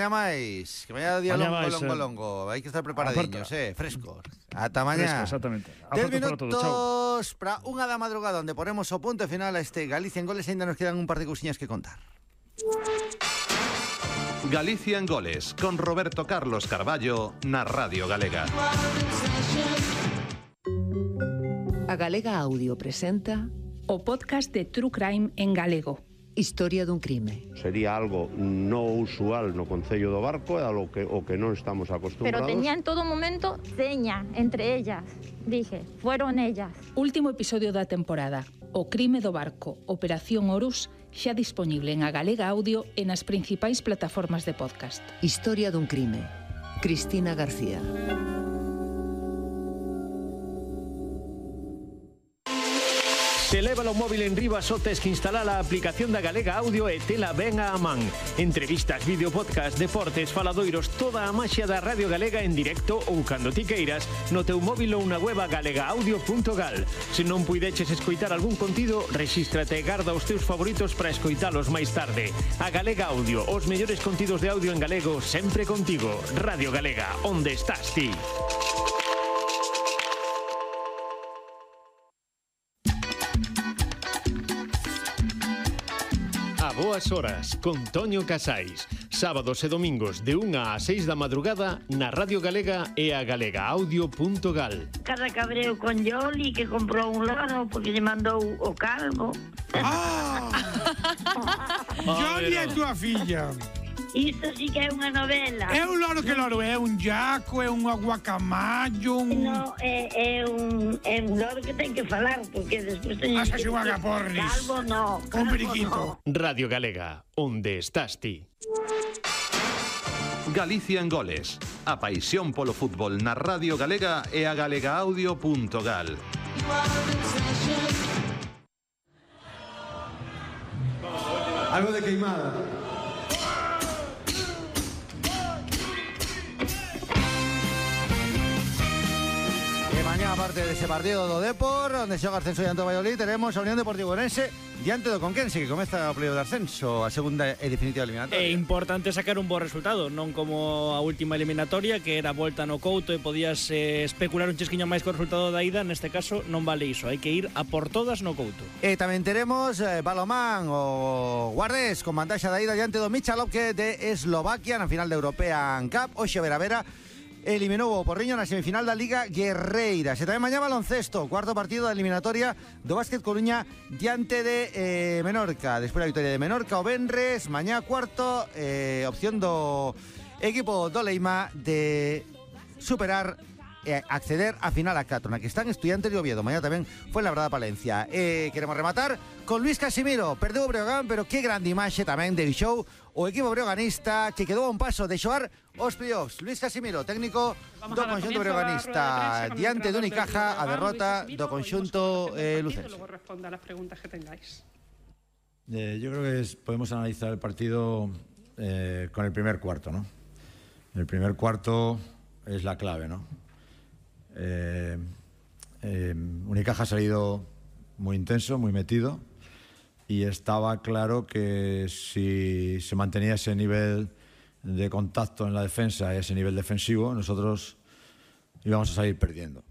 mañá máis. Que mañá día longo. Hai que estar preparadiños, frescos. Ata mañá. Fresco, exactamente. 10 minutos para unha da madrugada onde ponemos o punto final a este Galicia en Goles. Ainda nos quedan un par de cousiñas que contar. Galicia en Goles, con Roberto Carlos Carballo na Radio Galega. A Galega Audio presenta o podcast de True Crime en galego. Historia dun crime. Sería algo non usual no Concello do Barco, é algo o que non estamos acostumbrados. Pero tenía en todo momento seña entre ellas. Dije, fueron ellas. Último episodio da temporada. O crime do barco, Operación Horus, xa disponible en A Galega Audio e nas principais plataformas de podcast. Historia dun crime. Cristina García. Se leva o móvil en riba só tes que instalar a aplicación da Galega Audio e tela ben a man. Entrevistas, vídeo, podcast, deportes, faladoiros, toda a maxia da Radio Galega en directo ou cando ti queiras no teu móvil ou na web galegaaudio.gal. Se non puideches escoitar algún contido, rexístrate e garda os teus favoritos para escoitalos máis tarde. A Galega Audio, os mellores contidos de audio en galego sempre contigo. Radio Galega, onde estás ti? Boas horas, con Toño Casais. Sábados e domingos de 1 a 6 da madrugada na Radio Galega e a galegaaudio.gal. Cada cabreo con Yoli que comprou un loro porque lle mandou o calvo. Yoli é tua filla. Isto sí que é unha novela. É un loro que loro é un jaco, é un aguacamayo. No, é un loro que ten que falar porque despois teño que xogar a porris. Calvo no. Un periquito. No. Radio Galega, onde estás ti? Galicia en Goles. A paixón polo fútbol na Radio Galega e a galegaaudio.gal. Algo de queimada. Mañá, aparte dese partido do Depor, onde xoga Ascenso e Anto Valladolid, teremos a Unión Deportivo Ourense diante do Conquense, que comeza o playoff de ascenso, a segunda e definitiva eliminatoria. É importante sacar un bo resultado, non como a última eliminatoria, que era volta no Couto e podías especular un chisquiño máis co resultado da ida. Neste caso non vale iso, hai que ir a por todas no Couto. E tamén teremos balomán o Guardés con vantaxa da ida diante do Michalovce de Eslovaquia na final da European Cup. Hoxe Vera eliminou o Porriño na semifinal da Liga Guerreira. Se tamén mañá baloncesto, cuarto partido da eliminatoria do Básquet Coruña diante de Menorca. Despois da victoria de Menorca o venres, mañá cuarto, opción do equipo do Leima de superar e acceder a final a 4, na que están Estudiantes de Oviedo. Mañá tamén foi Labrada Palencia. Queremos rematar con Luís Casimiro. Perdeu o Breogán, pero que grande imaxe tamén deixou o equipo breoganista, que quedou a un paso de xogar os playoffs. Luís Casimiro, técnico do conxunto breoganista, diante do Unicaja, a derrota do conxunto lucense. Luego responda a las preguntas que tengáis. Yo creo que podemos analizar el partido con el primer cuarto, ¿no? El primer cuarto es la clave, ¿no? Unicaja ha salido muy intenso, muy metido, y estaba claro que si se mantenía ese nivel de contacto en la defensa y ese nivel defensivo, nosotros íbamos a salir perdiendo.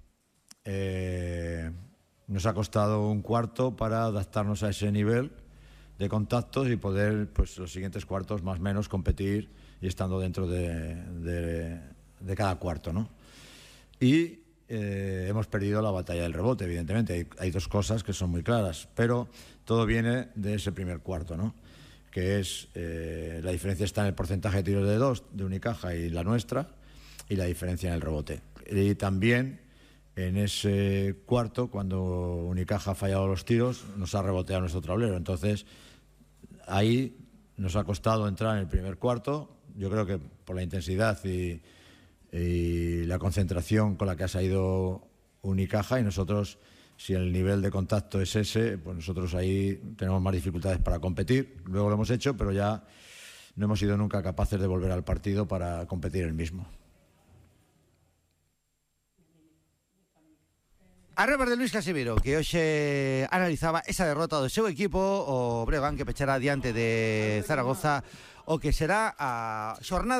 Nos ha costado un cuarto para adaptarnos a ese nivel de contactos y poder, pues, los siguientes cuartos más o menos competir y estando dentro de cada cuarto, ¿no? Y hemos perdido la batalla del rebote, evidentemente. Hay dos cosas que son muy claras, pero todo viene de ese primer cuarto, ¿no? Que es, la diferencia está en el porcentaje de tiros de dos de Unicaja y la nuestra, y la diferencia en el rebote. Y también en ese cuarto, cuando Unicaja ha fallado los tiros, nos ha reboteado nuestro tablero. Entonces, ahí nos ha costado entrar en el primer cuarto. Yo creo que por la intensidad y la concentración con la que ha salido Unicaja, y nosotros, si el nivel de contacto es ese, pues nosotros ahí tenemos más dificultades para competir. Luego lo hemos hecho, pero ya no hemos sido nunca capaces de volver al partido para competir el mismo. A repar de Luís Casimiro, que hoxe analizaba esa derrota do seu equipo, o Breogán, que pechará diante de Zaragoza, o que será a xornada